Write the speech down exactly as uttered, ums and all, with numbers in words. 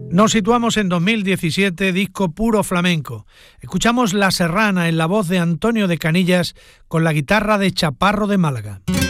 Nos situamos en dos mil diecisiete, disco puro flamenco. Escuchamos La Serrana en la voz de Antonio de Canillas con la guitarra de Chaparro de Málaga.